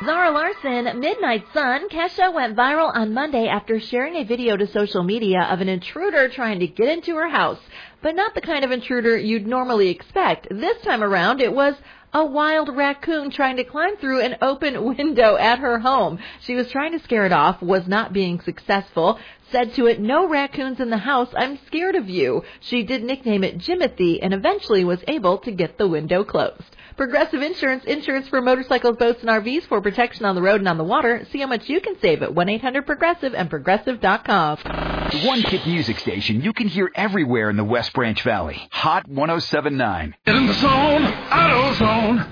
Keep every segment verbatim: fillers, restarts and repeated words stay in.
Zara Larson, Midnight Sun. Kesha went viral on Monday after sharing a video to social media of an intruder trying to get into her house. But not the kind of intruder you'd normally expect. This time around, it was a wild raccoon trying to climb through an open window at her home. She was trying to scare it off, was not being successful, said to it, "No raccoons in the house, I'm scared of you." She did nickname it Jimothy and eventually was able to get the window closed. Progressive Insurance, insurance for motorcycles, boats, and R Vs for protection on the road and on the water. See how much you can save at one eight hundred progressive and progressive dot com. One hit music station you can hear everywhere in the West Branch Valley. Hot one oh seven point nine. Get in the zone, auto zone.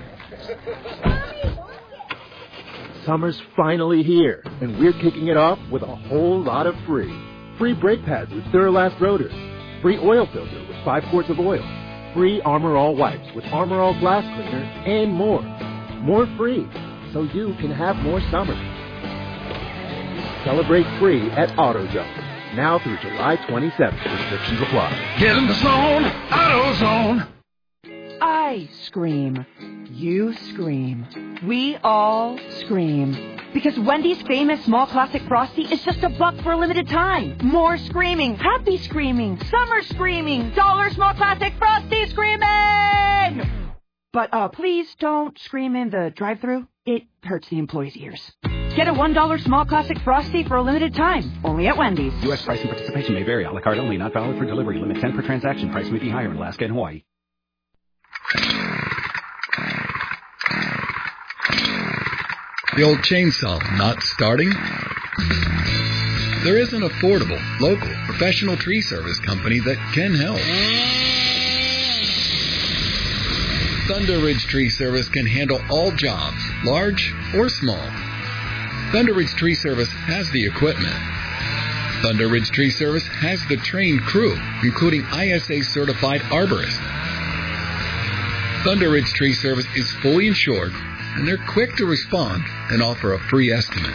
Summer's finally here, and we're kicking it off with a whole lot of free. Free brake pads with Duralast rotors. Free oil filter with five quarts of oil. Free Armor All wipes with Armor All glass cleaner, and more. More free, so you can have more summer. Celebrate free at AutoZone. Now through July twenty-seventh. Restrictions apply. Get in the zone, auto zone. I scream. You scream. We all scream. Because Wendy's famous small classic Frosty is just a buck for a limited time. More screaming, happy screaming, summer screaming, dollar small classic Frosty screaming! But uh, please don't scream in the drive-thru. It hurts the employees' ears. Get a one dollar small classic Frosty for a limited time. Only at Wendy's. U S price and participation may vary. A la carte only. Not valid for delivery. Limit ten per transaction. Price may be higher in Alaska and Hawaii. The old chainsaw not starting? There is an affordable, local, professional tree service company that can help. Thunder Ridge Tree Service can handle all jobs, large or small. Thunder Ridge Tree Service has the equipment. Thunder Ridge Tree Service has the trained crew, including I S A certified arborists. Thunder Ridge Tree Service is fully insured, and they're quick to respond and offer a free estimate.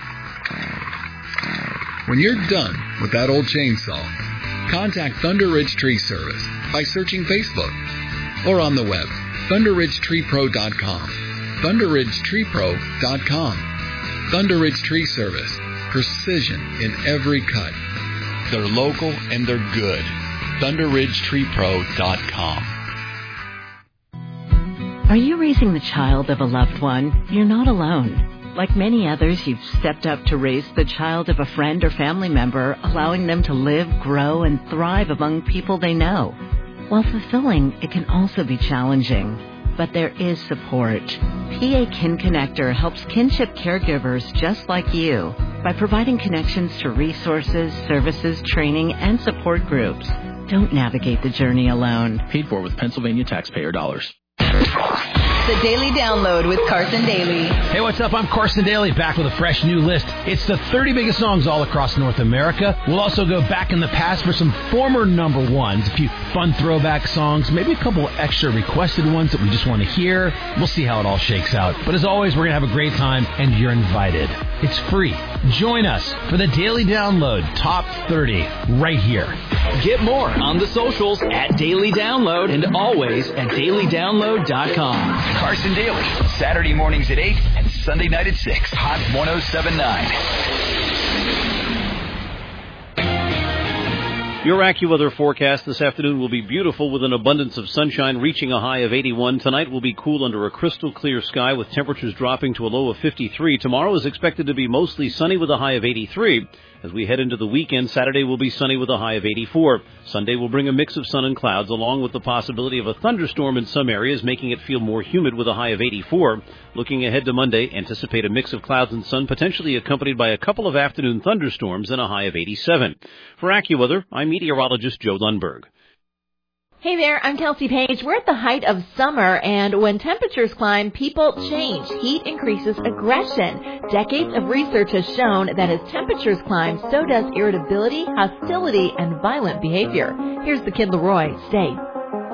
When you're done with that old chainsaw, contact Thunder Ridge Tree Service by searching Facebook or on the web, thunder ridge tree pro dot com. thunder ridge tree pro dot com. Thunder Ridge Tree Service. Precision in every cut. They're local and they're good. thunder ridge tree pro dot com. Are you raising the child of a loved one? You're not alone. Like many others, you've stepped up to raise the child of a friend or family member, allowing them to live, grow, and thrive among people they know. While fulfilling, it can also be challenging. But there is support. P A Kin Connector helps kinship caregivers just like you by providing connections to resources, services, training, and support groups. Don't navigate the journey alone. Paid for with Pennsylvania taxpayer dollars. The Daily Download with Carson Daly. Hey, what's up? I'm Carson Daly, back with a fresh new list. It's the thirty biggest songs all across North America. We'll also go back in the past for some former number ones, a few fun throwback songs, maybe a couple extra requested ones that we just want to hear. We'll see how it all shakes out. But as always, we're going to have a great time, and you're invited. It's free. Join us for the Daily Download Top thirty right here. Get more on the socials at Daily Download and always at daily download dot com. Carson Daly, Saturday mornings at eight and Sunday night at six. Hot one oh seven point nine. Your AccuWeather forecast this afternoon will be beautiful with an abundance of sunshine reaching a high of eighty-one. Tonight will be cool under a crystal clear sky with temperatures dropping to a low of fifty-three. Tomorrow is expected to be mostly sunny with a high of eighty-three. As we head into the weekend, Saturday will be sunny with a high of eighty-four. Sunday will bring a mix of sun and clouds along with the possibility of a thunderstorm in some areas, making it feel more humid with a high of eighty-four. Looking ahead to Monday, anticipate a mix of clouds and sun, potentially accompanied by a couple of afternoon thunderstorms and a high of eighty-seven. For AccuWeather, I'm meteorologist Joe Lundberg. Hey there, I'm Kelsey Page. We're at the height of summer, and when temperatures climb, people change. Heat increases aggression. Decades of research has shown that as temperatures climb, so does irritability, hostility, and violent behavior. Here's the Kid Leroy. Stay